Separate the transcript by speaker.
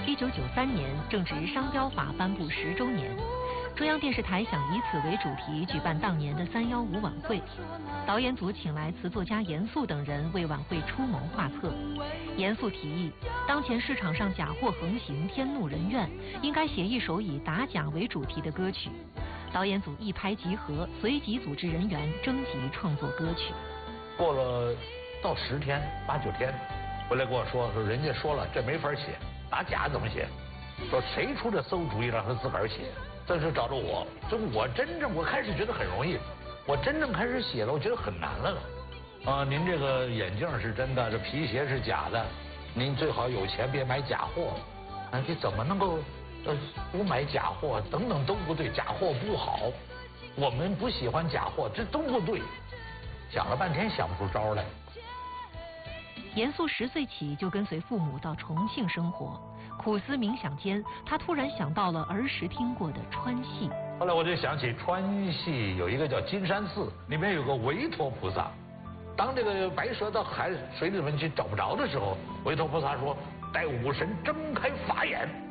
Speaker 1: 1993年正值商标法颁布10周年，中央电视台想以此为主题举办当年的315晚会。导演组请来词作家严肃等人为晚会出谋划策。严肃提议，当前市场上假货横行，天怒人怨，应该写一首以打假为主题的歌曲。导演组一拍即合，随即组织人员征集创作歌曲。
Speaker 2: 过了到10天8、9天，回来跟我说人家说了这没法写，打假怎么写？说谁出这馊主意让他自个儿写？这是找着我，我开始觉得很容易，我真正开始写了，我觉得很难了。您这个眼镜是真的，这皮鞋是假的，您最好有钱别买假货。你怎么能够不买假货？等等都不对，假货不好，我们不喜欢假货，这都不对。想了半天想不出招来。
Speaker 1: 严肃10岁起就跟随父母到重庆生活，苦思冥想间，他突然想到了儿时听过的川戏。
Speaker 2: 后来我就想起川戏有一个叫金山寺，里面有个韦陀菩萨。当这个白蛇到水里面去找不着的时候，韦陀菩萨说：“待武神睁开法眼。”